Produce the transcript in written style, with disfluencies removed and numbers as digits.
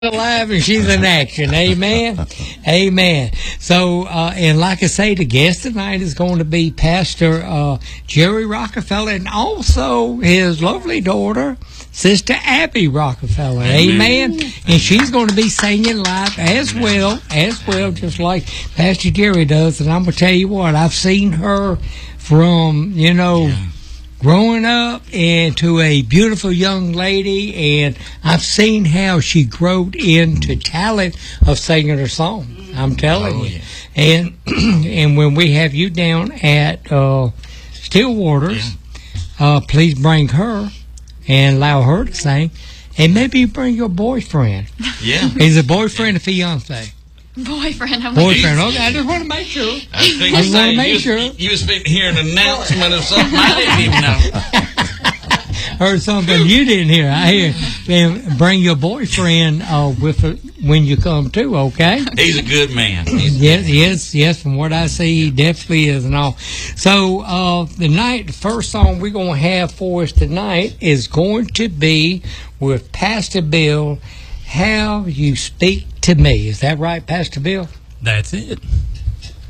alive and she's in action. Amen. Amen. So, and like I say, the guest tonight is going to be Pastor Jerry Rockefeller and also his lovely daughter, Sister Abby Rockefeller. Amen. And she's going to be singing live as well, just like Pastor Jerry does. And I'm going to tell you what, I've seen her from, growing up into a beautiful young lady, and I've seen how she growed into talent of singing her song. I'm telling you. Yeah. And when we have you down at Stillwaters, please bring her and allow her to sing. And maybe you bring your boyfriend. Yeah. He's a boyfriend or fiance? Boyfriend. Okay, I just want to make sure. I want to make sure. You was hearing an announcement of something I didn't even know. Heard something you didn't hear. I hear. Bring your boyfriend when you come too. Okay. He's a good man. Yes. From what I see, he definitely is, and all. So the first song we're going to have for us tonight is going to be with Pastor Bill. How You Speak to Me. Is that right, Pastor Bill? That's it.